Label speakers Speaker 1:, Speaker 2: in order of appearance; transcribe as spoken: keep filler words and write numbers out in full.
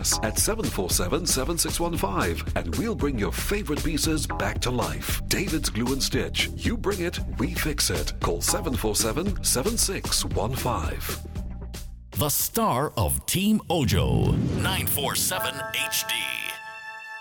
Speaker 1: us at seven four seven, seven six one five and we'll bring your favorite pieces back to life. David's Glue and Stitch. You bring it, we fix it. Call seven four seven, seven six one five.
Speaker 2: The star of Team Ojo, nine four seven H D.